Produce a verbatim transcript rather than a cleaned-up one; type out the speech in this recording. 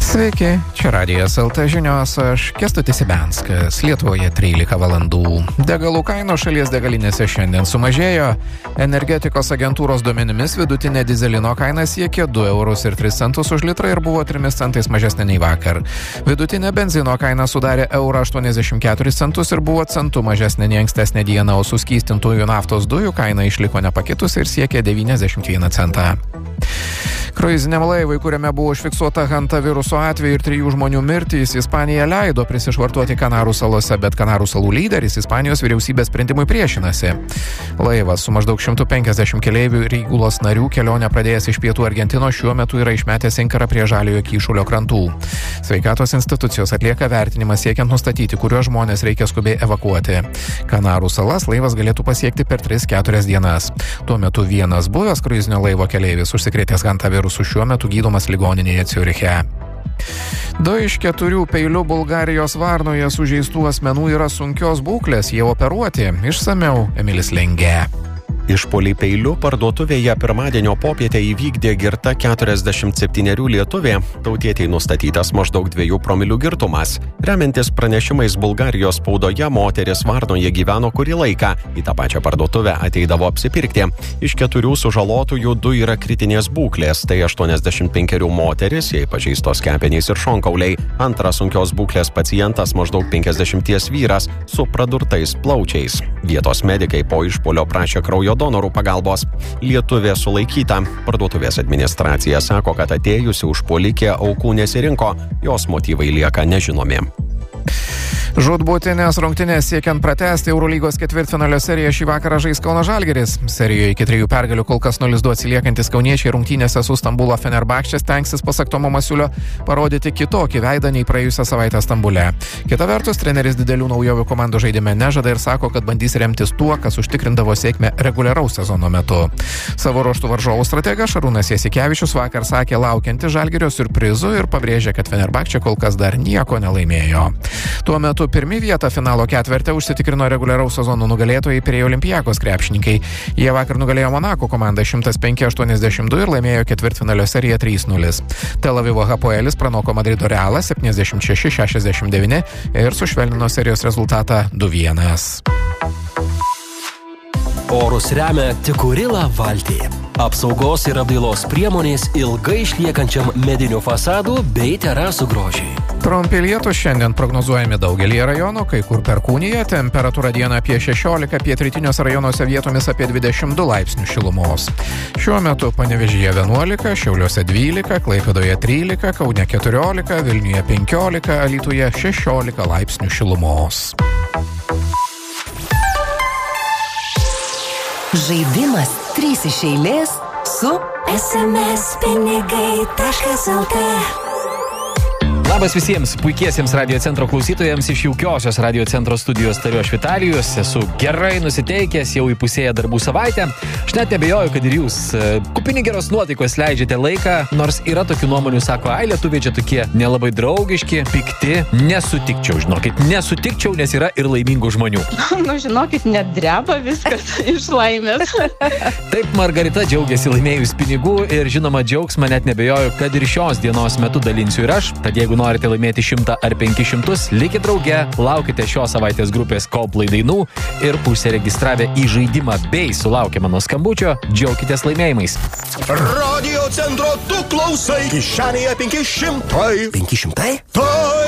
Sveiki, čia Radijas L T žinios, aš Kęstutis Ibenskas. Lietuvoje trylika valandų. Degalų kainos šalies degalinėse šiandien sumažėjo. Energetikos agentūros duomenimis vidutinė dizelino kaina siekė du eurus ir tris centus už litrą ir buvo trimis centais mažesnė nei vakar. Vidutinė benzino kaina sudarė eurą aštuoniasdešimt keturis centus ir buvo centu mažesnė nei ankstesnė diena, o suskystintųjų naftos dujų kaina išliko nepakitusi ir siekė devyniasdešimt vieną centą. Kruiziniam laivui, kuriame buvo užfiksuota hantaviruso atveju ir trijų žmonių mirtys, Ispanija leido prisišvartuoti Kanarų salose, bet Kanarų salų lyderis Ispanijos vyriausybės sprendimui priešinasi. Laivas su maždaug šimtu penkiasdešimt keleivių ir įgulos narių kelionę pradėjęs iš pietų Argentinos šiuo metu yra išmetęs inkarą prie Žaliojo kyšulio krantų. Sveikatos institucijos atlieka vertinimą siekiant nustatyti, kuriuos žmonės reikia skubiai evakuoti. Kanarų salas laivas galėtų pasiekti per tris keturias dienas. Tuo metu vienas buvęs kruizinio laivo keleivis užsikrėtęs hantavirusu šiuo metu gydomas ligoninėje Ciuriche. Du iš keturių peiliu Bulgarijos Varnoje sužeistų asmenų yra sunkios būklės, jie operuoti. Išsamiau Emilis Lengė. Išpuolį peiliu parduotuvėje pirmadienio popietę įvykdė girta keturiasdešimt septynerių lietuvė, tautietei nustatytas maždaug dviejų promilių girtumas. Remiantis pranešimais Bulgarijos spaudoje, moteris Varnoje gyveno kurį laiką, į tą pačią parduotuvę ateidavo apsipirkti. Iš keturių sužalotųjų du yra kritinės būklės, tai aštuoniasdešimt penkerių moteris, jai pažeistos kepenys ir šonkauliai. Antras sunkios būklės pacientas maždaug penkiasdešimties vyras su pradurtais plaučiais. Vietos medikai po išpuolio prašė kraujo donorų pagalbos. Lietuvė sulaikyta. Parduotuvės administracija sako, kad atėjusi užpuolikė aukų nesirinko, jos motyvai lieka nežinomi. Žūtbūtinės rungtynės siekiant pratęsti Eurolygos ketvirtfinalio seriją šį vakarą žais Kauno Žalgiris. Serijoje iki trijų pergalių kol kas nulis du atsiliekantis kauniečiai rungtynėse su Stambulo Fenerbahče stengsis, pasak Tomo Masiulio, parodyti kitokį veidą nei praėjusią savaitę Stambule. Kita vertus, treneris didelių naujovių komandų žaidime nežada ir sako, kad bandys remtis tuo, kas užtikrindavo sėkmę reguliaraus sezono metu. Savo ruožtų varžovų strategas Šarūnas Jasikevičius vakar sakė laukianti Žalgirio siurprizų ir pabrėžė, kad Fenerbahče kol kas dar nieko nelaimėjo. Tuo metu pirmi vietą finalo ketverte užsitikrino reguliaraus sezono nugalėtojai Pirėjo Olympiakos krepšininkai. Jie vakar nugalėjo Monako komandą šimtas penki aštuoniasdešimt du ir laimėjo ketvirtfinalio seriją trys nulis. Tel Avivo Hapoelis pranoko Madrido Realą septyniasdešimt šeši šešiasdešimt devyni ir sušvelnino serijos rezultatą du vienas. Orus remia Tikurila valtį. Apsaugos ir apdailos priemonės ilgai išliekančiam medinių fasadų bei terasų grožiai. Trumpi lietūs šiandien prognozuojami daugelyje rajonų, kai kur perkūnija, temperatūra dieną apie šešiolika, pietrytiniuose rajonuose vietomis apie dvidešimt du laipsnių šilumos. Šiuo metu Panevėžyje vienuolika, Šiauliuose dvylika, Klaipėdoje trylika, Kaune keturiolika, Vilniuje penkiolika, Alytuje šešiolika laipsnių šilumos. Žaidimas trys iš eilės su es em es pinigai taškas el tė. Labas visiems puikiesiems Radio Centro klausytojams iš jaukiosios Radio Centro studijos tariu aš Vitalijus. Esu gerai nusiteikęs, jau įpusėję darbų savaitę. Aš net nebejoju, kad ir jūs kupini geros nuotaikos leidžiate laiką, nors yra tokių nuomonių, sako, ai, lietuviai čia tokie nelabai draugiški, pikti. Nesutikčiau, žinokit, nesutikčiau, nes yra ir laimingų žmonių. Nu, žinokit, net dreba viskas iš laimės. Taip, Margarita džiaugiasi laimėjus pinigų ir žinoma džiaugsmą net nebejoju, kad ir šios dienos metu dalinsiu ir aš. Tad jeigu norite laimėti šimtą ar penkis šimtus, likit drauge, laukite šios savaitės grupės Coldplay dainų ir užsiregistravę į žaidimą bei sulaukę mano skambučio, džiaukitės laimėjimais. Radio Centro tu klausai, kišenėje penki šimtai. penki šimtai? Tai